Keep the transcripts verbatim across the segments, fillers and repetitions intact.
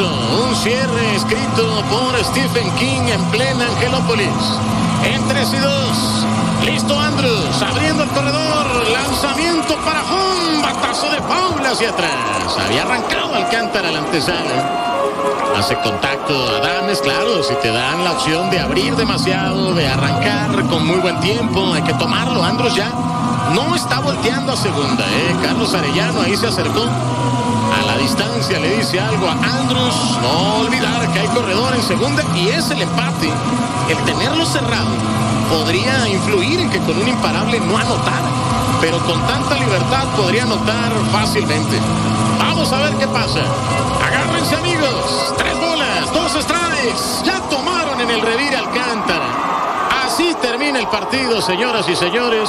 Fabuloso, un cierre escrito por Stephen King en plena Angelópolis. En tres y dos. Listo Andrews, abriendo el corredor. Lanzamiento para home. Batazo de Paul hacia atrás. Había arrancado Alcántara a la antesala. Hace contacto Adames, claro, si te dan la opción de abrir demasiado, de arrancar con muy buen tiempo, hay que tomarlo. Andrews ya no está volteando a segunda, ¿eh? Carlos Arellano ahí se acercó. A la distancia le dice algo a Andrews. No olvidar que hay corredor en segunda y es el empate. El tenerlo cerrado podría influir en que con un imparable no anotara, pero con tanta libertad podría anotar fácilmente. Vamos a ver qué pasa. Agárrense, amigos. Tres bolas, dos strikes. Ya tomaron en el revir Alcántara. Así termina el partido, señoras y señores.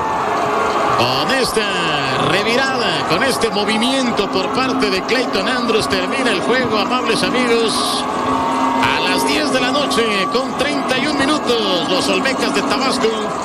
Con esta revirada, con este movimiento por parte de Clayton Andrews, termina el juego, amables amigos. A las diez de la noche, con treinta y un minutos, los Olmecas de Tabasco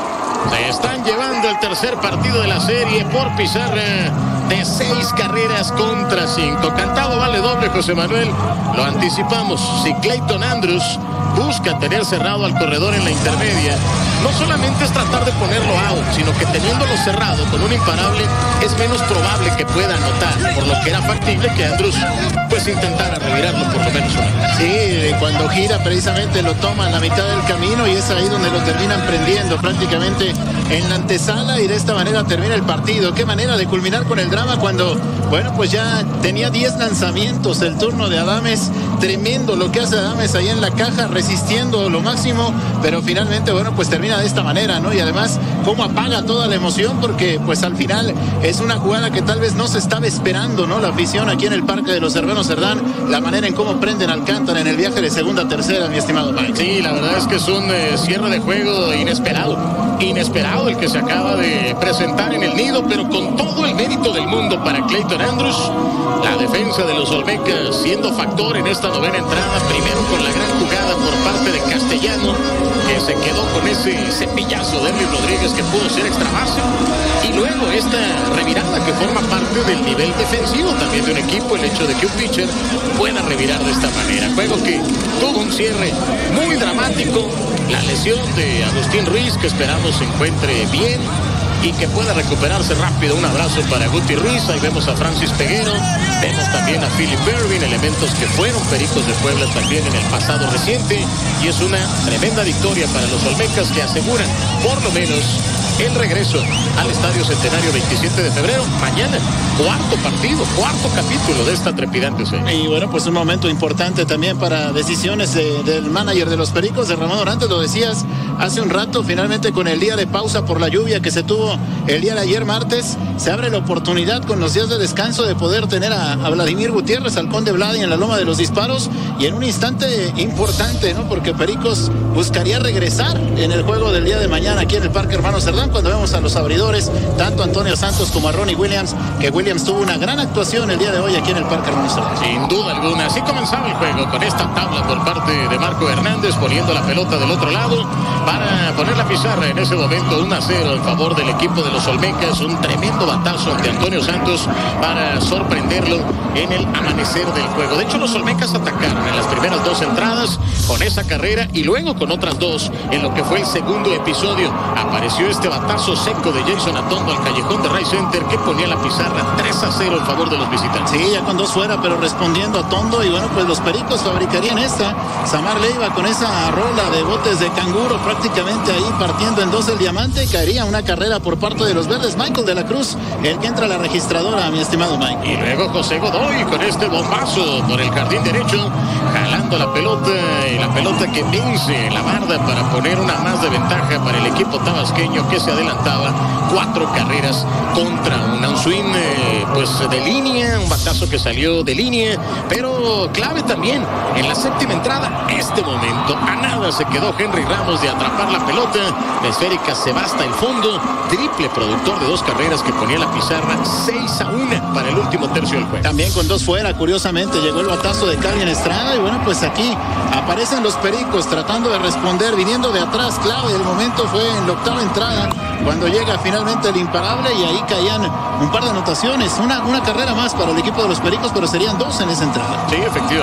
se están llevando el tercer partido de la serie por pizarra de seis carreras contra cinco. Cantado vale doble, José Manuel. Lo anticipamos. Si Clayton Andrews busca tener cerrado al corredor en la intermedia, no solamente es tratar de ponerlo out, sino que teniéndolo cerrado con un imparable es menos probable que pueda anotar, por lo que era factible que Andrews pues intentara revirarlo por lo menos una vez. Sí, cuando gira precisamente lo toma en la mitad del camino y es ahí donde lo terminan prendiendo prácticamente en la antesala y de esta manera termina el partido. Qué manera de culminar con el drama cuando, bueno, pues ya tenía diez lanzamientos el turno de Adames. Tremendo lo que hace Adames ahí en la caja, resistiendo lo máximo, pero finalmente, bueno, pues termina de esta manera, ¿no? Y además, cómo apaga toda la emoción, porque pues al final es una jugada que tal vez no se estaba esperando, ¿no? La afición aquí en el Parque de los Hermanos Cerdán, la manera en cómo prenden Alcántara en el viaje de segunda a tercera, mi estimado Mike. Sí, la verdad es que es un eh, cierre de juego inesperado, inesperado el que se acaba de presentar en el nido, pero con todo el mérito del mundo para Clayton Andrews. La defensa de los Olmecas siendo factor en esta novena entrada, primero con la gran jugada por parte de Castellano, que se quedó con ese cepillazo de Henry Rodríguez que pudo ser extra base, y luego esta revirada que forma parte del nivel defensivo también de un equipo, el hecho de que un pitcher pueda revirar de esta manera. Juego que tuvo un cierre muy dramático, la lesión de Agustín Ruiz, que esperamos se encuentre bien y que pueda recuperarse rápido. Un abrazo para Guti Ruiz. Ahí vemos a Francis Peguero, vemos también a Philip Ervin, elementos que fueron Pericos de Puebla también en el pasado reciente, y es una tremenda victoria para los Olmecas que aseguran por lo menos el regreso al Estadio Centenario veintisiete de febrero. Mañana, cuarto partido, cuarto capítulo de esta trepidante serie. Y bueno, pues un momento importante también para decisiones de, del manager de los Pericos, de Ramón Orantes. Lo decías hace un rato, finalmente con el día de pausa por la lluvia que se tuvo el día de ayer martes, se abre la oportunidad con los días de descanso de poder tener a, a Vladimir Gutiérrez, al Conde Vladi en la Loma de los Disparos, y en un instante importante, ¿no? Porque Pericos buscaría regresar en el juego del día de mañana aquí en el Parque Hermano Cerdán, cuando vemos a los abridores, tanto Antonio Santos como a Ronnie Williams, que Williams tuvo una gran actuación el día de hoy aquí en el Parque Hermano Cerdán. Sin duda alguna, así comenzaba el juego, con esta tabla por parte de Marco Hernández, poniendo la pelota del otro lado para poner la pizarra en ese momento uno a cero en favor del equipo de los Olmecas. Un tremendo batazo ante Antonio Santos para sorprenderlo en el amanecer del juego. De hecho, los Olmecas atacaron en las primeras dos entradas con esa carrera y luego con otras dos en lo que fue el segundo episodio. Apareció este batazo seco de Jason Atondo al callejón de Ray Center que ponía la pizarra tres a cero en favor de los visitantes. Sí, ya con dos fuera, pero respondiendo a Atondo, y bueno, pues los Pericos fabricarían esta. Samar Leiva con esa rola de botes de canguro, prácticamente ahí partiendo en dos el diamante, caería una carrera por parte de los verdes. Michael de la Cruz, el que entra a la registradora, mi estimado Mike. Y luego José Godoy con este bombazo por el jardín derecho, jalando la pelota, y la pelota que vence la barda para poner una más de ventaja para el equipo tabasqueño, que se adelantaba cuatro carreras contra una. Un swing eh, pues de línea, un batazo que salió de línea, pero clave también en la séptima entrada, este momento. A nada se quedó Henry Ramos de atrapar la pelota, la esférica se va hasta el fondo, triple productor de dos carreras que ponía la pizarra seis a uno para el último tercio del juego. También con dos fuera, curiosamente llegó el batazo de Calvin Estrada, y bueno, pues aquí aparecen los Pericos tratando de responder, viniendo de atrás. Clave del momento fue en la octava entrada, cuando llega finalmente el imparable, y ahí caían un par de anotaciones, una, una carrera más para el equipo de los Pericos, pero serían dos en esa entrada. Sí, efectivamente.